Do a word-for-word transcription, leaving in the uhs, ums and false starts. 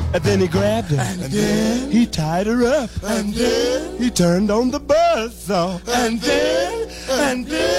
And then he grabbed her. And then he tied her up. And then he turned on the buzzsaw. And then And then